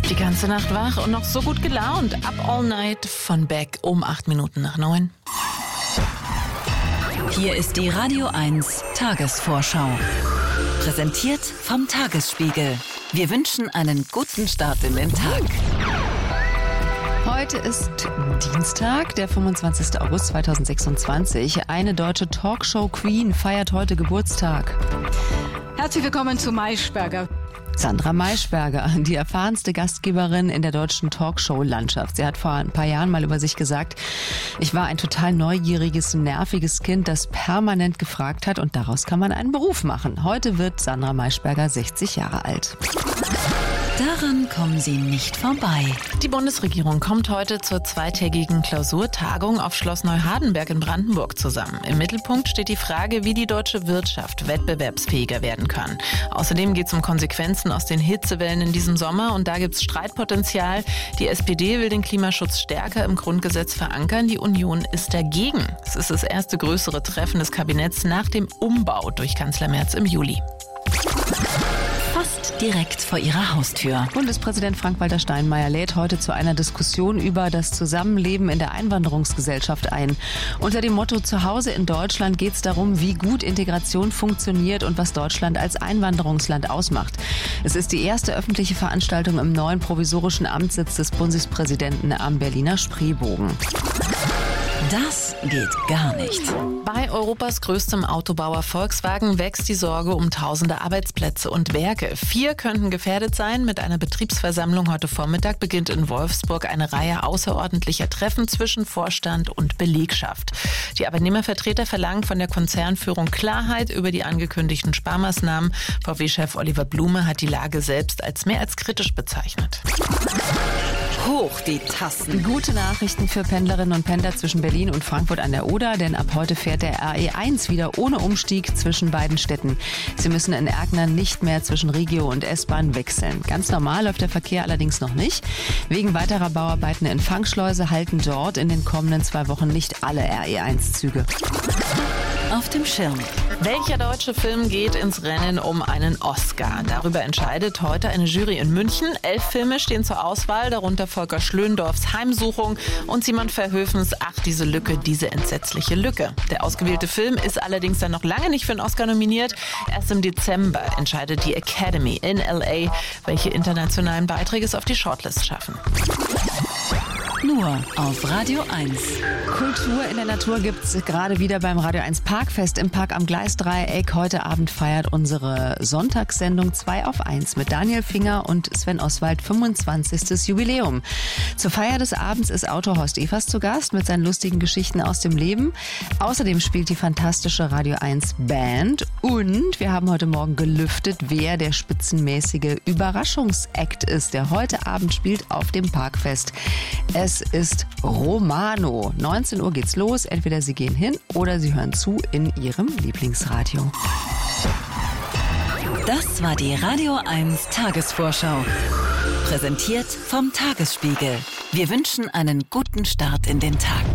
Die ganze Nacht wach und noch so gut gelaunt. Up All Night von Beck um 8:08. Hier ist die Radio 1 Tagesvorschau. Präsentiert vom Tagesspiegel. Wir wünschen einen guten Start in den Tag. Heute ist Dienstag, der 25. August 2026. Eine deutsche Talkshow-Queen feiert heute Geburtstag. Herzlich willkommen zu Maischberger. Sandra Maischberger, die erfahrenste Gastgeberin in der deutschen Talkshow-Landschaft. Sie hat vor ein paar Jahren mal über sich gesagt, ich war ein total neugieriges, nerviges Kind, das permanent gefragt hat und daraus kann man einen Beruf machen. Heute wird Sandra Maischberger 60 Jahre alt. Daran kommen Sie nicht vorbei. Die Bundesregierung kommt heute zur zweitägigen Klausurtagung auf Schloss Neuhardenberg in Brandenburg zusammen. Im Mittelpunkt steht die Frage, wie die deutsche Wirtschaft wettbewerbsfähiger werden kann. Außerdem geht es um Konsequenzen aus den Hitzewellen in diesem Sommer und da gibt es Streitpotenzial. Die SPD will den Klimaschutz stärker im Grundgesetz verankern. Die Union ist dagegen. Es ist das erste größere Treffen des Kabinetts nach dem Umbau durch Kanzler Merz im Juli. Fast direkt vor Ihrer Haustür. Bundespräsident Frank-Walter Steinmeier lädt heute zu einer Diskussion über das Zusammenleben in der Einwanderungsgesellschaft ein. Unter dem Motto Zuhause in Deutschland geht es darum, wie gut Integration funktioniert und was Deutschland als Einwanderungsland ausmacht. Es ist die erste öffentliche Veranstaltung im neuen provisorischen Amtssitz des Bundespräsidenten am Berliner Spreebogen. Das geht gar nicht. Bei Europas größtem Autobauer Volkswagen wächst die Sorge um tausende Arbeitsplätze und Werke. 4 könnten gefährdet sein. Mit einer Betriebsversammlung heute Vormittag beginnt in Wolfsburg eine Reihe außerordentlicher Treffen zwischen Vorstand und Belegschaft. Die Arbeitnehmervertreter verlangen von der Konzernführung Klarheit über die angekündigten Sparmaßnahmen. VW-Chef Oliver Blume hat die Lage selbst als mehr als kritisch bezeichnet. Hoch die Tassen. Gute Nachrichten für Pendlerinnen und Pendler zwischen Berlin und Frankfurt an der Oder, denn ab heute fährt der RE1 wieder ohne Umstieg zwischen beiden Städten. Sie müssen in Erkner nicht mehr zwischen Regio und S-Bahn wechseln. Ganz normal läuft der Verkehr allerdings noch nicht. Wegen weiterer Bauarbeiten in Fangschleuse halten dort in den kommenden 2 Wochen nicht alle RE1-Züge. Auf dem Schirm. Welcher deutsche Film geht ins Rennen um einen Oscar? Darüber entscheidet heute eine Jury in München. 11 Filme stehen zur Auswahl, darunter Volker Schlöndorffs Heimsuchung und Simon Verhoevens Ach, diese Lücke, diese entsetzliche Lücke. Der ausgewählte Film ist allerdings dann noch lange nicht für einen Oscar nominiert. Erst im Dezember entscheidet die Academy in LA, welche internationalen Beiträge es auf die Shortlist schaffen. Nur auf Radio 1. Kultur in der Natur gibt's gerade wieder beim Radio 1 Parkfest im Park am Gleisdreieck. Heute Abend feiert unsere Sonntagssendung 2 auf 1 mit Daniel Finger und Sven Oswald 25. Jubiläum. Zur Feier des Abends ist Autor Horst Evers zu Gast mit seinen lustigen Geschichten aus dem Leben. Außerdem spielt die fantastische Radio 1 Band und wir haben heute Morgen gelüftet, wer der spitzenmäßige Überraschungsakt ist, der heute Abend spielt auf dem Parkfest. Es ist Romano. 19 Uhr geht's los. Entweder Sie gehen hin oder Sie hören zu in Ihrem Lieblingsradio. Das war die Radio 1 Tagesvorschau. Präsentiert vom Tagesspiegel. Wir wünschen einen guten Start in den Tag.